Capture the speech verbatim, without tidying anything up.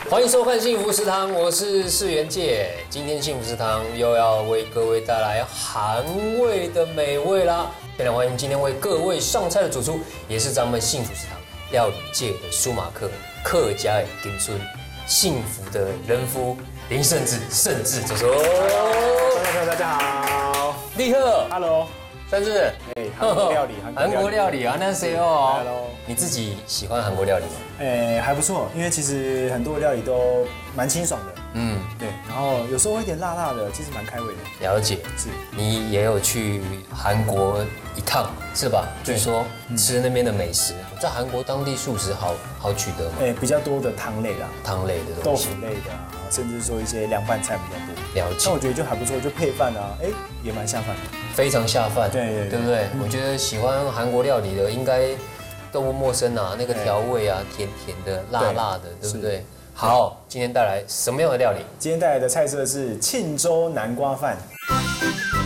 欢迎收看幸福食堂，我是世元界。今天幸福食堂又要为各位带来韩味的美味啦！非常欢迎今天为各位上菜的主厨，也是咱们幸福食堂料理界的舒马克，客家的金孙，幸福的人夫林胜志，胜志主厨。 大家好， 立贺 ，Hello， 胜志， 哎，韩国料理， 韩国料理啊，那谁哦 Hello， 你自己喜欢韩国料理吗？ 哎，还不错，因为其实很多料理都蛮清爽的， 嗯， 对，然后有时候会有点辣辣的，其实蛮开胃的。 了解， 是你也有去韩国一趟是吧？据说吃那边的美食，在韩国当地素食好好取得吗？ 哎，比较多的汤类啦， 汤类的豆东西腐，类的啊，甚至说一些凉拌菜比较多。 了解但我，觉得就还不错，就配饭啊，哎，也蛮下饭的。 非常下饭， 对对对对不对？我觉得喜欢韩国料理的应该都不陌生啊，那个调味啊，甜甜的、辣辣的，对不对？好，今天带来什么样的料理？ 今天带来的菜色是庆州南瓜饭。